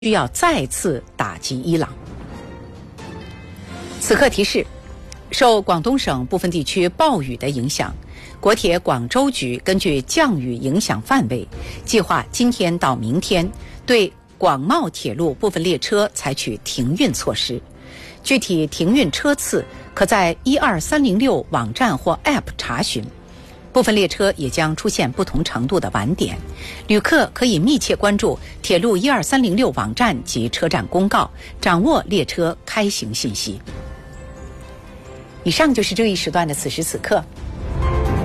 需要再次打击伊朗。此刻提示，受广东省部分地区暴雨的影响，国铁广州局根据降雨影响范围，计划今天到明天对广茂铁路部分列车采取停运措施。具体停运车次可在12306网站或 App 查询。部分列车也将出现不同程度的晚点，旅客可以密切关注铁路12306网站及车站公告，掌握列车开行信息。以上就是这一时段的此时此刻，